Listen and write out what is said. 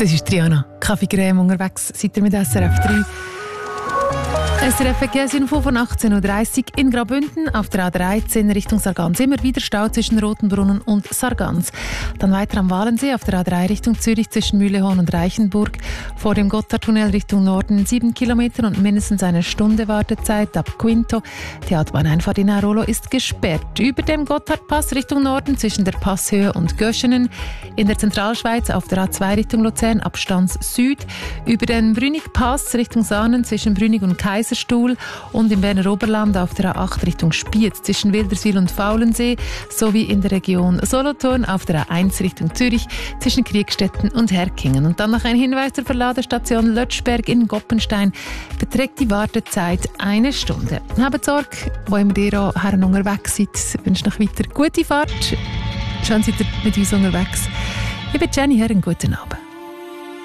Das ist Triana. Kaffeecreme unterwegs. Seid ihr mit SRF 3? SRF Verkehrsinfo von 18.30 Uhr in Graubünden auf der A13 Richtung Sargans. Immer wieder Stau zwischen Rotenbrunnen und Sargans. Dann weiter am Walensee auf der A3 Richtung Zürich zwischen Mühlehorn und Reichenburg. Vor dem Gotthardtunnel Richtung Norden 7 Kilometer und mindestens eine Stunde Wartezeit ab Quinto. Die Autobahneinfahrt in Airolo ist gesperrt. Über dem Gotthardpass Richtung Norden zwischen der Passhöhe und Göschenen. In der Zentralschweiz auf der A2 Richtung Luzern Abstands Süd. Über den Brünig-Pass Richtung Saanen zwischen Brünig und Kaiserstuhl und im Berner Oberland auf der A8 Richtung Spiez zwischen Wilderswil und Faulensee sowie in der Region Solothurn auf der A1 Richtung Zürich zwischen Kriegstetten und Herkingen. Und dann noch ein Hinweis zur Verladestation Lötschberg in Goppenstein beträgt die Wartezeit 1 Stunde. Habt Sorge, wo immer ihr auch her unterwegs seid. Ich wünsche noch weiter gute Fahrt. Schön seid ihr mit uns unterwegs. Ich bin Jenny Herr, einen guten Abend.